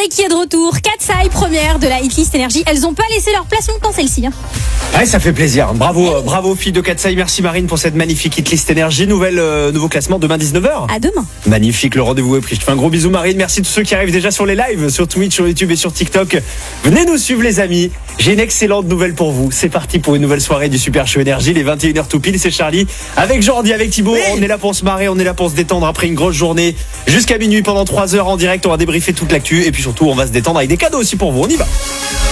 qui est de retour. Katsai, première de la hitlist énergie. Elles n'ont pas laissé leur place longtemps, celle-ci. Ouais, ça fait plaisir. Bravo filles de Katsai. Merci Marine pour cette magnifique hitlist énergie. Nouveau classement demain 19h. À demain. Magnifique, le rendez-vous est pris. Je te fais un gros bisou Marine. Merci à tous ceux qui arrivent déjà sur les lives, sur Twitch, sur YouTube et sur TikTok. Venez nous suivre les amis. J'ai une excellente nouvelle pour vous. C'est parti pour une nouvelle soirée du Super Show Énergie. Les 21h tout pile, c'est Charlie. Avec Jordi, avec Thibaut. Oui. On est là pour se marrer, on est là pour se détendre après une grosse journée. Jusqu'à minuit pendant 3 heures en direct. On va débriefer toute l'actu. Et puis surtout, on va se détendre avec des cadeaux aussi pour vous. On y va.